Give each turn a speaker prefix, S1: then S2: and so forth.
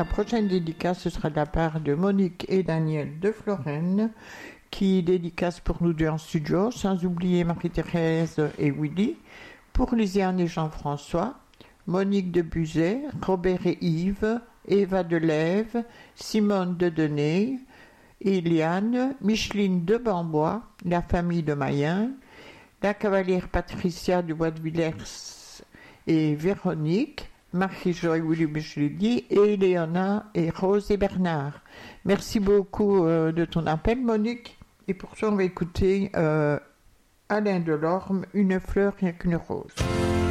S1: La prochaine dédicace, ce sera de la part de Monique et Daniel de Florenne, qui dédicacent pour nous deux en studio, sans oublier Marie-Thérèse et Willy, pour Lysiane et Jean-François, Monique de Buzet, Robert et Yves, Eva de Lève, Simone de Denay, Eliane, Micheline de Bambois, la famille de Mayen, la cavalière Patricia du Bois de Villers et Véronique, Marie-Jo et William Julie, et Léona et Rose et Bernard. Merci beaucoup de ton appel, Monique. Et pour ça, on va écouter Alain Delorme, Une fleur rien qu'une rose.